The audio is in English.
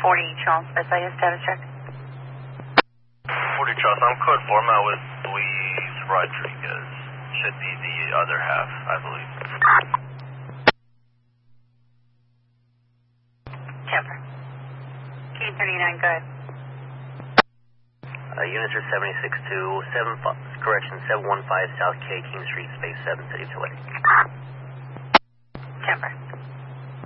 Charles, SIS status check. 40 Charles, I'm code 4, I'm out with Luis Rodriguez. Should be the other half, I believe. Temper. K39, go ahead. Units are 76 to 715 South K, King Street, Space 7, City of Tulare. Temper.